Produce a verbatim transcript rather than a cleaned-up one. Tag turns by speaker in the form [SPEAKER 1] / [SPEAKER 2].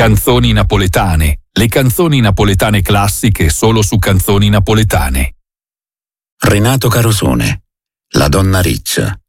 [SPEAKER 1] Canzoni napoletane. Le canzoni napoletane classiche solo su Canzoni Napoletane.
[SPEAKER 2] Renato Carosone, La donna riccia.